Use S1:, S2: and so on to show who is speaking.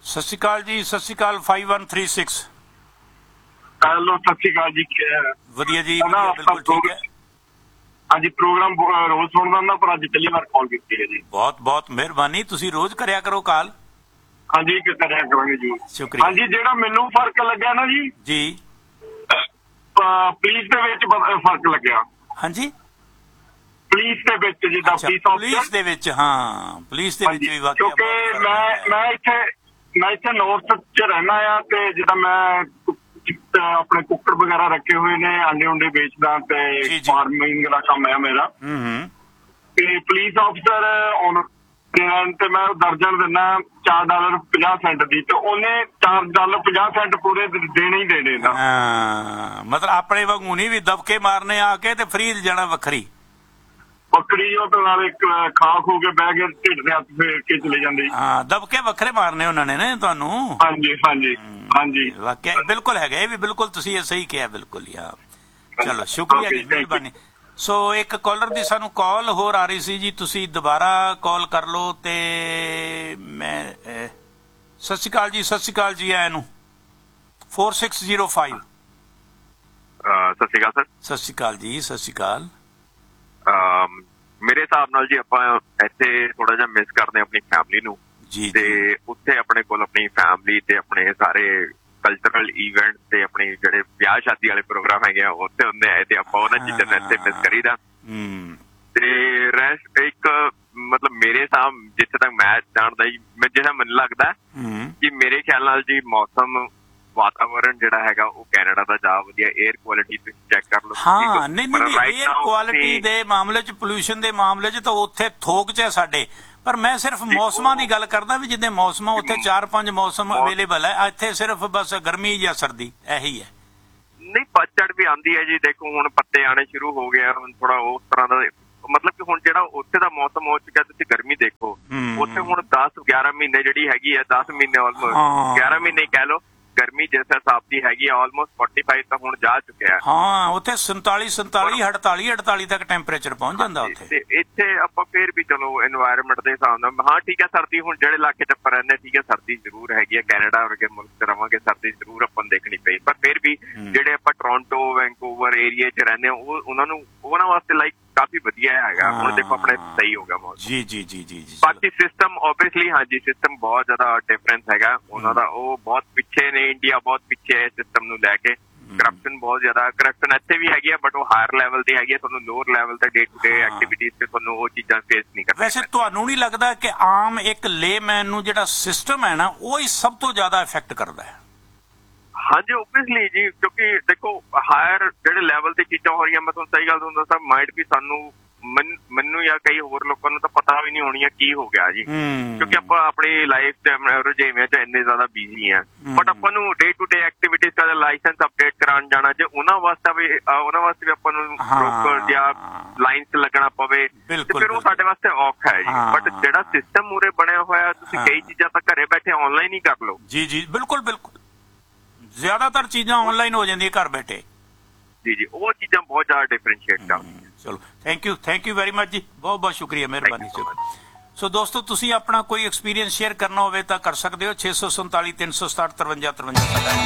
S1: ਸਤਿ ਸ਼੍ਰੀ ਅਕਾਲ ਜੀ, ਸਤਿ ਸ਼੍ਰੀ ਅਕਾਲ 5136।
S2: ਹੈਲੋ, ਸਤਿ ਸ਼੍ਰੀ ਅਕਾਲ ਜੀ।
S1: ਵਧੀਆ ਜੀ, ਬਿਲਕੁਲ ਠੀਕ ਹੈ।
S2: ਹਾਂਜੀ, ਪ੍ਰੋਗਰਾਮ ਰੋਜ਼ ਸੁਣਦਾ ਹੁੰਦਾ, ਪਰ ਅੱਜ ਪਹਿਲੀ ਵਾਰ ਕਾਲ ਕੀਤੀ ਹੈ ਜੀ।
S1: ਬਹੁਤ ਬਹੁਤ ਮਿਹਰਬਾਨੀ, ਤੁਸੀਂ ਰੋਜ਼ ਕਰਿਆ ਕਰੋ ਕਾਲ।
S2: ਹਾਂਜੀ, ਕਰਿਆ ਕਰਾਂਗੇ ਜੀ।
S1: ਸ਼ੁਕਰੀਆ।
S2: ਹਾਂਜੀ, ਜਿਹੜਾ ਮੈਨੂੰ ਫਰਕ ਲੱਗਿਆ ਨਾ ਜੀ, ਪੁਲਿਸ ਦੇ ਵਿੱਚ ਫਰਕ ਲੱਗਿਆ।
S1: ਹਾਂਜੀ,
S2: ਪੁਲਿਸ ਦੇ ਵਿੱਚ ਜਿੱਦਾਂ
S1: ਪੁਲਿਸ ਦੇ ਵਿੱਚ, ਹਾਂ ਪੁਲਿਸ ਦੇ ਵਿੱਚ ਵੀ ਵਾਕਿਆ।
S2: ਕਿਉਂਕਿ ਮੈਂ ਇੱਥੇ ਨੌਰਥ ਚ ਰਹਿਣਾ ਆ, ਤੇ ਜਿੱਦਾਂ ਮੈਂ ਆਪਣੇ ਕੁੱਕੜ ਵਗੈਰਾ ਰੱਖੇ ਹੋਏ ਨੇ, ਆਂਡੇ ਉਂਡੇ ਵੇਚਦਾ, ਤੇ ਫਾਰਮਿੰਗ ਦਾ ਕੰਮ ਹੈ ਮੇਰਾ। ਤੇ ਪੁਲਿਸ ਆਫਿਸਰ ਤੇ ਮੈਂ ਦਰਜਨ ਦਿੰਦਾ $4.50 ਦੀ, ਤੇ ਉਹਨੇ $4.50 ਪੂਰੇ ਦੇਣੇ ਹੀ ਦੇਣੇ ਦਾ।
S1: ਮਤਲਬ ਆਪਣੇ ਵਾਂਗੂ ਨਹੀਂ ਵੀ ਦਬਕੇ ਮਾਰਨੇ ਆ ਕੇ ਤੇ ਫਰੀ ਜਾਣਾ ਵੱਖਰੀ
S2: ਬੱਕਰੀ। ਉਹ ਤਾਂ ਨਾਲ ਇੱਕ ਖਾ ਖੂ ਕੇ ਬਹਿ ਕੇ ਢਿੱਡ ਦੇ ਹੱਥ ਫੇਰ ਕੇ ਚਲੇ ਜਾਂਦੇ।
S1: ਹਾਂ, ਦਬਕੇ ਵੱਖਰੇ ਮਾਰਨੇ ਉਹਨਾਂ ਨੇ ਨਾ ਤੁਹਾਨੂੰ।
S2: ਹਾਂਜੀ ਹਾਂਜੀ ਹਾਂਜੀ,
S1: ਵਾਕਿਆ ਬਿਲਕੁਲ ਹੈਗਾ ਇਹ ਵੀ, ਬਿਲਕੁਲ ਤੁਸੀਂ ਇਹ ਸਹੀ ਕਿਹਾ, ਬਿਲਕੁਲ ਯਾਰ। ਚਲੋ ਸ਼ੁਕਰੀਆ ਜੀ, ਮਿਹਰਬਾਨੀ। ਸੋ ਇੱਕ ਕਾਲਰ ਦੀ ਸਾਨੂੰ ਕਾਲ ਹੋਰ ਆ ਰਹੀ ਸੀ ਜੀ, ਤੁਸੀਂ ਦੁਬਾਰਾ ਕਾਲ ਕਰ ਲਓ। ਤੇ ਮੈਂ ਸਤਿ ਸ਼੍ਰੀ ਅਕਾਲ ਜੀ, ਸਤਿ ਸ਼੍ਰੀ ਅਕਾਲ ਜੀ। ਆਇਆ ਨੂੰ 4605।
S3: ਸਤਿ ਸ਼੍ਰੀ ਅਕਾਲ ਸਰ।
S1: ਸਤਿ ਸ਼੍ਰੀ ਅਕਾਲ ਜੀ, ਸਤਿ ਸ਼੍ਰੀ ਅਕਾਲ।
S3: ਮੇਰੇ ਹਿਸਾਬ ਨਾਲ ਜੀ ਆਪਾਂ ਇੱਥੇ ਥੋੜਾ ਜਿਹਾ ਮਿਸ ਕਰਦੇ ਆਪਣੀ ਫੈਮਿਲੀ ਨੂੰ ਜੀ, ਤੇ ਉੱਥੇ ਆਪਣੇ ਕੋਲ ਆਪਣੀ ਫੈਮਿਲੀ ਤੇ ਆਪਣੇ ਸਾਰੇ ਕਲਚਰਲ ਇਵੈਂਟ ਤੇ ਆਪਣੇ ਜਿਹੜੇ ਵਿਆਹ ਸ਼ਾਦੀ ਵਾਲੇ ਪ੍ਰੋਗਰਾਮ ਹੈਗੇ ਆ ਉੱਥੇ ਹੁੰਦੇ ਆਏ, ਤੇ ਆਪਾਂ ਉਹਨਾਂ ਚੀਜ਼ਾਂ ਨੂੰ ਇੱਥੇ ਮਿਸ ਕਰੀਦਾ। ਤੇ ਰੈਸਟ ਇੱਕ ਮਤਲਬ ਮੇਰੇ ਹਿਸਾਬ ਜਿੱਥੇ ਤੱਕ ਮੈਂ ਜਾਣਦਾ ਜੀ, ਜਿੱਥੇ ਮੈਨੂੰ ਲੱਗਦਾ ਕਿ ਮੇਰੇ ਖਿਆਲ ਨਾਲ ਜੀ ਮੌਸਮ ਵਾਤਾਵਰਨ ਜਿਹੜਾ ਹੈਗਾ ਉਹ ਕੈਨੇਡਾ ਦਾ ਜ਼ਿਆਦਾ ਵਧੀਆ। ਏਅਰ ਕੁਆਲਿਟੀ ਤੁਸੀਂ ਚੈੱਕ ਕਰ ਲਓ।
S1: ਹਾਂ, ਨਹੀਂ ਏਅਰ ਕੁਆਲਿਟੀ ਦੇ ਮਾਮਲੇ ਚ, ਪੋਲਿਊਸ਼ਨ ਦੇ ਮਾਮਲੇ ਚ ਤਾਂ ਉੱਥੇ ਥੋਕ ਚ ਹੈ ਸਾਡੇ। ਪਰ ਮੈਂ ਸਿਰਫ ਮੌਸਮਾਂ ਦੀ ਗੱਲ ਕਰਦਾ ਵੀ ਜਿੱਦਾਂ ਮੌਸਮਾਂ ਉੱਥੇ 4-5 ਮੌਸਮ ਅਵੇਲੇਬਲ ਹੈ, ਇੱਥੇ ਸਿਰਫ ਬਸ ਗਰਮੀ ਜਾਂ ਸਰਦੀ ਇਹੀ ਹੈ।
S3: ਨਹੀਂ, ਪਤਝੜ ਵੀ ਆਉਂਦੀ ਹੈ ਜੀ। ਦੇਖੋ ਹੁਣ ਪੱਤੇ ਆਣੇ ਸ਼ੁਰੂ ਹੋ ਗਏ, ਹੁਣ ਥੋੜਾ ਉਸ ਤਰ੍ਹਾਂ ਦਾ ਮਤਲਬ ਕਿ ਹੁਣ ਜਿਹੜਾ ਉੱਥੇ ਦਾ ਮੌਸਮ ਹੋ ਚੁੱਕਿਆ। ਤੁਸੀਂ ਗਰਮੀ ਦੇਖੋ ਉੱਥੇ ਹੁਣ 10-11 ਮਹੀਨੇ ਜਿਹੜੀ ਹੈਗੀ ਹੈ, 10 ਮਹੀਨੇ ਆਲਮੋਸਟ 11 ਮਹੀਨੇ ਕਹਿ ਲਓ, ਗਰਮੀ ਜਿਸ ਹਿਸਾਬ ਦੀ ਹੈਗੀ ਆ ਆਲਮੋਸਟ 45 ਤਾਂ ਹੁਣ ਜਾ ਚੁੱਕਿਆ।
S1: ਹਾਂ, ਉੱਥੇ 47 48 ਤੱਕ ਟੈਂਪਰੇਚਰ ਪਹੁੰਚ ਜਾਂਦਾ ਉੱਥੇ।
S3: ਤੇ ਇੱਥੇ ਆਪਾਂ ਫੇਰ ਵੀ ਚਲੋ এনवायरमेंट ਦੇ ਹਿਸਾਬ ਨਾਲ ਹਾਂ ਠੀਕ ਹੈ, ਸਰਦੀ ਹੁਣ ਜਿਹੜੇ ਇਲਾਕੇ ਚ ਆਪਾਂ ਰਹਿੰਦੇ ਠੀਕ ਹੈ, ਸਰਦੀ ਜ਼ਰੂਰ ਹੈਗੀ ਹੈ। ਕੈਨੇਡਾ ਵਰਗੇ ਮੁਲਕ ਚ ਰਵਾਂਗੇ, ਸਰਦੀ ਜ਼ਰੂਰ ਆਪਾਂ ਨੂੰ ਦੇਖਣੀ ਪਈ। ਪਰ ਫਿਰ ਵੀ ਜਿਹੜੇ ਆਪਾਂ ਟੋਰਾਂਟੋ, ਵੈਨਕੂਵਰ ਏਰੀਏ ਚ ਰਹਿੰਦੇ ਉਹਨਾਂ ਵਾਸਤੇ ਲਾਈਕ ਕਾਫੀ ਵਧੀਆ ਹੈਗਾ। ਹੁਣ ਦੇਖੋ ਆਪਣੇ ਸਹੀ ਹੋ ਗਿਆ ਮੌਸਮ। ਜੀ ਜੀ ਜੀ ਜੀ ਜੀ। ਬਾਕੀ ਸਿਸਟਮ ਓਬਵੀਅਸਲੀ ਹਾਂਜੀ, ਸਿਸਟਮ ਬਹੁਤ ਜ਼ਿਆਦਾ ਡਿਫਰੈਂਸ ਹੈਗਾ ਉਹਨਾਂ ਦਾ। ਉਹ ਬਹੁਤ ਪਿੱਛੇ ਨੇ, ਇੰਡੀਆ ਬਹੁਤ ਪਿੱਛੇ ਹੈ ਸਿਸਟਮ ਨੂੰ ਲੈ ਕੇ। ਕਰਪਸ਼ਨ ਬਹੁਤ ਜ਼ਿਆਦਾ, ਕਰਪਸ਼ਨ ਇੱਥੇ ਵੀ ਹੈਗੀ ਆ, ਬਟ ਉਹ ਹਾਇਰ ਲੈਵਲ ਤੇ ਹੈਗੀ ਆ। ਤੁਹਾਨੂੰ ਲੋਅਰ ਲੈਵਲ ਤੇ ਡੇ ਟੂ ਡੇ ਐਕਟੀਵਿਟੀਜ਼ ਤੇ ਤੁਹਾਨੂੰ ਉਹ ਚੀਜ਼ਾਂ ਫੇਸ ਨਹੀਂ ਕਰਨੀਆਂ।
S1: ਵੈਸੇ ਤੁਹਾਨੂੰ ਨਹੀਂ ਲੱਗਦਾ ਕਿ ਆਮ ਇੱਕ ਲੇਮੈਨ ਨੂੰ ਜਿਹੜਾ ਸਿਸਟਮ ਹੈ ਨਾ, ਉਹ ਹੀ ਸਭ ਤੋਂ ਜ਼ਿਆਦਾ ਇਫੈਕਟ ਕਰਦਾ ਹੈ?
S3: ਹਾਂਜੀ, ਓਬਵੀਅਸਲੀ ਜੀ, ਕਿਉਂਕਿ ਦੇਖੋ ਹਾਇਰ ਜਿਹੜੇ ਲੈਵਲ ਤੇ ਚੀਜ਼ਾਂ ਹੋ ਰਹੀਆਂ, ਮੈਂ ਤੁਹਾਨੂੰ ਸਹੀ ਗੱਲ ਤੁਹਾਨੂੰ ਦੱਸਾਂ, ਮਾਈਟ ਵੀ ਮੈਨੂੰ ਜਾਂ ਕਈ ਹੋਰ ਲੋਕਾਂ ਨੂੰ ਤਾਂ ਪਤਾ ਵੀ ਨਹੀਂ ਹੋਣੀਆਂ ਕੀ ਹੋ ਗਿਆ ਜੀ। ਕਿਉਂਕਿ ਆਪਾਂ ਆਪਣੀ ਲਾਈਫ ਚ ਰੁਝੇਵਿਆਂ ਚ ਇੰਨੇ ਜ਼ਿਆਦਾ ਬਿਜ਼ੀ ਆ। ਬਟ ਆਪਾਂ ਨੂੰ day to day activities the licence update ਕਰਾਉਣ ਜਾਣਾ, ਜੇ ਉਹਨਾਂ ਵਾਸਤੇ ਵੀ ਆਪਾਂ ਨੂੰ ਬ੍ਰੋਕਰ ਜਾਂ ਲਾਈਨ ਚ ਲੱਗਣਾ ਪਵੇ, ਤੇ ਫਿਰ ਉਹ ਸਾਡੇ ਵਾਸਤੇ ਔਖਾ ਹੈ ਜੀ। ਬਟ ਜਿਹੜਾ ਸਿਸਟਮ ਉਰੇ ਬਣਿਆ ਹੋਇਆ, ਤੁਸੀਂ ਕਈ ਚੀਜ਼ਾਂ ਤਾਂ ਘਰੇ ਬੈਠੇ ਆਨਲਾਈਨ ਹੀ ਕਰ ਲਓ।
S1: ਜੀ ਜੀ, ਬਿਲਕੁਲ ਬਿਲਕੁਲ, ਜ਼ਿਆਦਾਤਰ ਚੀਜ਼ਾਂ ਆਨਲਾਈਨ ਹੋ ਜਾਂਦੀਆਂ ਘਰ ਬੈਠੇ। ਜੀ
S3: ਜੀ, ਉਹ ਚੀਜ਼ਾਂ ਬਹੁਤ ਜ਼ਿਆਦਾ ਡਿਫਰੈਂਸ਼ੀਏਟ ਕਰਦੀਆਂ।
S1: ਚਲੋ, ਥੈਂਕ ਯੂ ਵੈਰੀ ਮਚ ਜੀ, ਬਹੁਤ ਬਹੁਤ ਸ਼ੁਕਰੀਆ, ਮਿਹਰਬਾਨੀ। ਸੋ ਦੋਸਤੋ, ਤੁਸੀਂ ਆਪਣਾ ਕੋਈ ਐਕਸਪੀਰੀਅੰਸ ਸ਼ੇਅਰ ਕਰਨਾ ਹੋਵੇ ਤਾਂ ਕਰ ਸਕਦੇ ਹੋ। 647 367 53 53